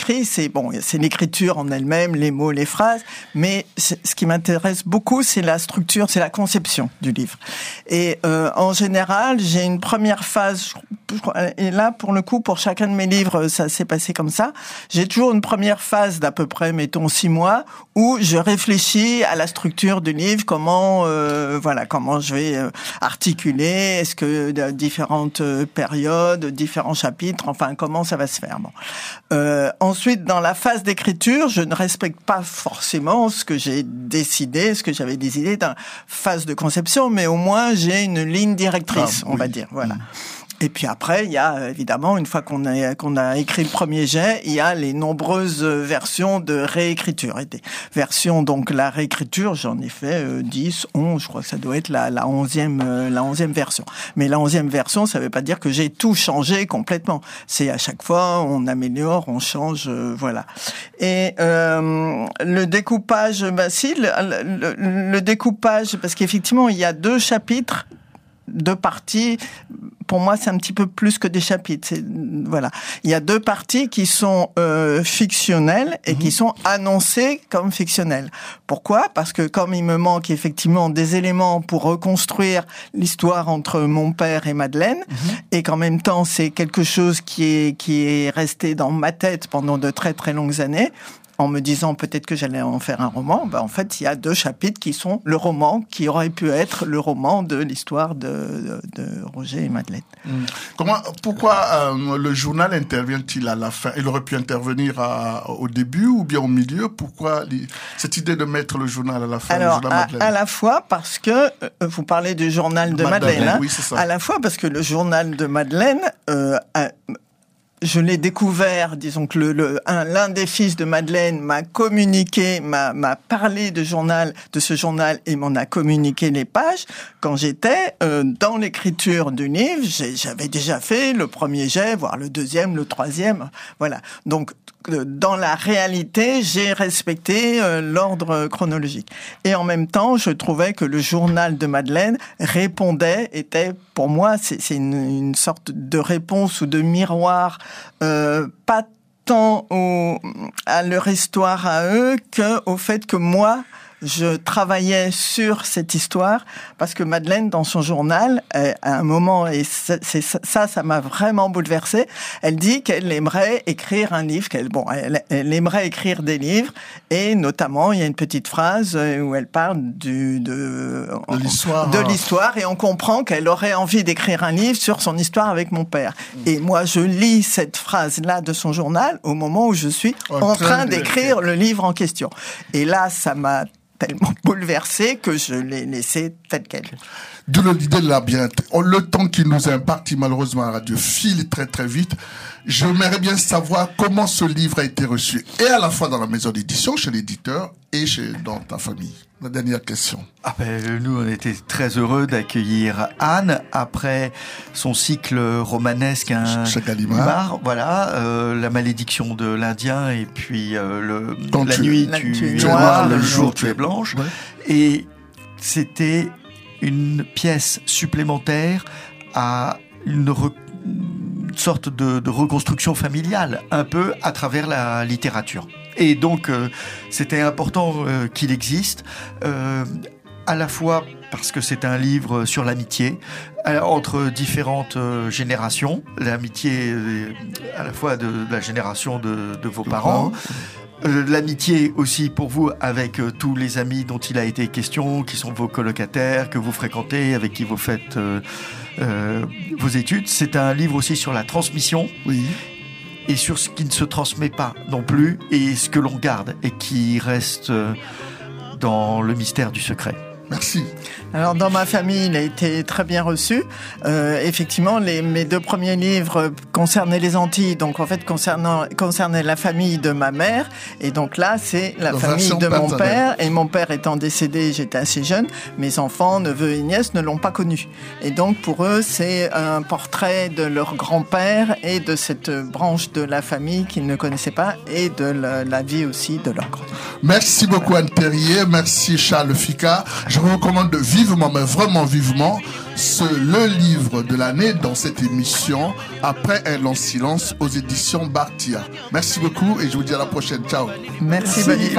écrit, c'est l'écriture en elle-même, les mots, les phrases, mais ce qui m'intéresse beaucoup, c'est la structure, c'est la conception du livre. Et en général, j'ai une première phase, et là, pour le coup, pour chacun de mes livres, ça s'est passé comme ça. J'ai toujours une première phase d'à peu près, mettons, 6 mois, où je réfléchis à la structure du livre, comment je vais articuler, est-ce que différentes périodes, différents chapitres, enfin, comment ça va se faire. Bon. Ensuite, dans la phase d'écriture, je ne respecte pas forcément ce que j'ai décidé, ce que j'avais décidé dans la phase de conception, mais au moins, j'ai une ligne directrice, on va dire, voilà. Et puis après, il y a évidemment, une fois qu'on a écrit le premier jet, il y a les nombreuses versions de réécriture. Et des versions, donc la réécriture, j'en ai fait 10, 11, je crois que ça doit être la 11e version. Mais la 11e version, ça veut pas dire que j'ai tout changé complètement. C'est à chaque fois, on améliore, on change, voilà. Et le découpage, le découpage, parce qu'effectivement, il y a 2 chapitres, 2 parties. Pour moi, c'est un petit peu plus que des chapitres. Voilà. Il y a 2 parties qui sont fictionnelles et qui sont annoncées comme fictionnelles. Pourquoi ? Parce que comme il me manque effectivement des éléments pour reconstruire l'histoire entre mon père et Madeleine, et qu'en même temps, c'est quelque chose qui est resté dans ma tête pendant de très très longues années, en me disant peut-être que j'allais en faire un roman, en fait, il y a 2 chapitres qui sont le roman qui aurait pu être le roman de l'histoire de Roger et Madeleine. Pourquoi le journal intervient-il à la fin ? Il aurait pu intervenir au début ou bien au milieu ? Pourquoi cette idée de mettre le journal à la fin? Alors, à la fois parce que, vous parlez du journal de Madeleine, hein, oui, c'est ça. À la fois parce que le journal de Madeleine, je l'ai découvert, disons que l'un des fils de Madeleine m'a communiqué, m'a parlé de ce journal et m'en a communiqué les pages. Quand j'étais dans l'écriture du livre, j'avais déjà fait le premier jet, voire le deuxième, le troisième, voilà. Donc, dans la réalité, j'ai respecté l'ordre chronologique. Et en même temps, je trouvais que le journal de Madeleine était, pour moi, c'est une sorte de réponse ou de miroir, pas tant à leur histoire à eux qu'au fait que moi, je travaillais sur cette histoire parce que Madeleine, dans son journal, à un moment, et ça m'a vraiment bouleversée, elle dit qu'elle aimerait écrire un livre, elle aimerait écrire des livres, et notamment, il y a une petite phrase où elle parle de l'histoire, et on comprend qu'elle aurait envie d'écrire un livre sur son histoire avec mon père. Et moi, je lis cette phrase-là de son journal au moment où je suis en train d'écrire le livre en question. Et là, ça m'a tellement bouleversé que je l'ai laissé tel quel. De l'idée de labyrinthe. Le temps qui nous est imparti malheureusement à la radio file très très vite. J'aimerais bien savoir comment ce livre a été reçu, et à la fois dans la maison d'édition, chez l'éditeur, et dans ta famille. La dernière question. Nous, on était très heureux d'accueillir Anne après son cycle romanesque chez Gallimard. Voilà, La malédiction de l'Indien, et puis La nuit tu es noire, le jour tu es blanche. Ouais. Et c'était une pièce supplémentaire à une sorte de reconstruction familiale, un peu à travers la littérature. Et donc, c'était important qu'il existe, à la fois parce que c'est un livre sur l'amitié entre différentes générations, l'amitié à la fois de la génération de vos parents, l'amitié aussi pour vous avec tous les amis dont il a été question, qui sont vos colocataires, que vous fréquentez, avec qui vous faites vos études. C'est un livre aussi sur la transmission. Oui. Et sur ce qui ne se transmet pas non plus, et ce que l'on garde et qui reste dans le mystère du secret. Merci. Alors, dans ma famille, il a été très bien reçu. Effectivement, mes 2 premiers livres concernaient les Antilles, donc en fait concernaient la famille de ma mère. Et donc là, c'est la famille de mon père. Et mon père étant décédé, j'étais assez jeune. Mes enfants, neveux et nièces, ne l'ont pas connu. Et donc pour eux, c'est un portrait de leur grand-père et de cette branche de la famille qu'ils ne connaissaient pas, et de la vie aussi de leur grand-père. Merci beaucoup Anne Terrier, merci Charles Ficard. Je recommande vivement, mais vraiment vivement, le livre de l'année dans cette émission, Après un long silence, aux éditions Bartia. Merci beaucoup et je vous dis à la prochaine. Ciao. Merci Boniface.